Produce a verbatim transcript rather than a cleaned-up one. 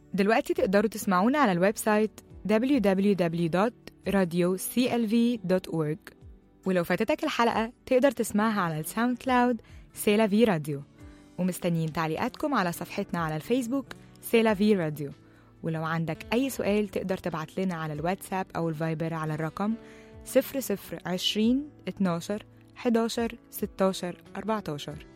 دلوقتي تقدروا تسمعونا على الويب سايت دبليو دبليو دبليو دوت راديو سي إل في دوت أورج، ولو فاتتك الحلقة تقدر تسمعها على الساوند كلاود سيلا في راديو. ومستنيين تعليقاتكم على صفحتنا على الفيسبوك سيلا في راديو. ولو عندك أي سؤال تقدر تبعت لنا على الواتساب أو الفايبر على الرقم صفر صفر عشرين اتناشر حداشر ستاشر أربعتاشر.